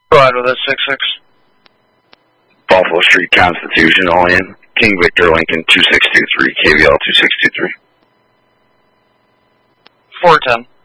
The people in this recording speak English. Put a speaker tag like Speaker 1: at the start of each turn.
Speaker 1: Ride with us, 6-6.
Speaker 2: Buffalo Street Constitution, all in. King Victor Lincoln 2623, KVL 2623.
Speaker 1: 410.